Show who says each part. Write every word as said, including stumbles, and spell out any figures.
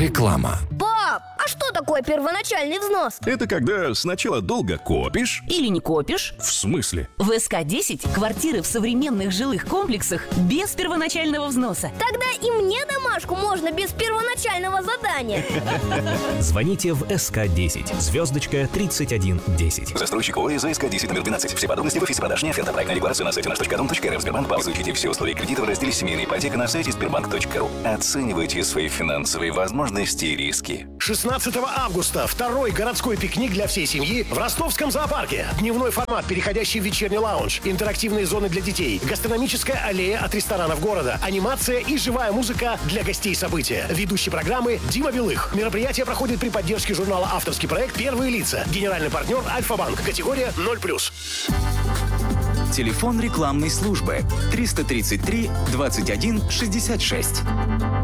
Speaker 1: Реклама.
Speaker 2: Пап, а что такое первоначальный взнос?
Speaker 3: Это когда сначала долго копишь.
Speaker 4: Или не копишь.
Speaker 3: В смысле?
Speaker 4: В эс ка десять квартиры в современных жилых комплексах без первоначального взноса.
Speaker 2: Тогда и мне домашку можно без первоначального задания.
Speaker 5: Звоните в эс ка десять, звездочка тридцать один десять.
Speaker 6: Застройщик ОАЭ за эс ка десять номер двенадцать. Все подробности в офисе продаж не оферта. Проектная декларация на сайте наш точка дом точка эр эф. Сбербанк. Изучите все условия кредита в разделе «Семейная ипотека» на сайте сбербанк точка ру. Оценивайте свои финансовые возможности и риски.
Speaker 7: шестнадцатого августа второй городской пикник для всей семьи в Ростовском зоопарке. Дневной формат, переходящий в вечерний лаунж, интерактивные зоны для детей, гастрономическая аллея от ресторанов города, анимация и живая музыка для гостей события. Ведущий программы Дима Белых. Мероприятие проходит при поддержке журнала «Авторский проект. Первые лица». Генеральный партнер Альфа-банк. Категория ноль плюс.
Speaker 8: Телефон рекламной службы триста тридцать три двадцать один шестьдесят шесть.